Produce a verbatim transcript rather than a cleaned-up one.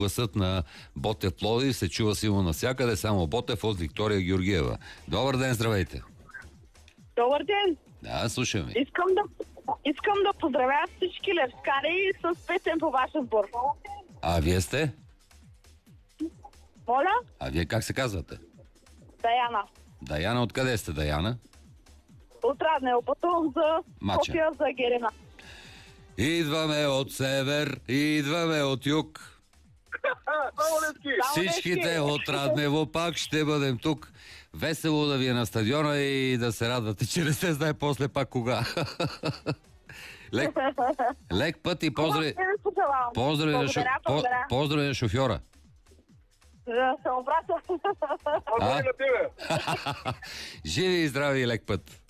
Гласът на Ботев Пловдив се чува силно навсякъде, само Ботев от Виктория Георгиева. Добър ден, здравейте. Добър ден. Да, слушам ви. Искам да, искам да поздравя всички левскари с песен по вашия сбор. А вие сте? Моля? А вие как се казвате? Даяна. Даяна, откъде сте, Даяна? От Раднево, пътувам за Мача. София, за Герена. Идваме от север, идваме от юг. Всичките от Раднево пак ще бъдем тук. Весело да ви е на стадиона и да се радвате, че не се знае после пак кога. Лек, лек път и поздрави, поздрави, на, шу, по, поздрави на шофьора. Да се обращам. Живи и здрави и лек път.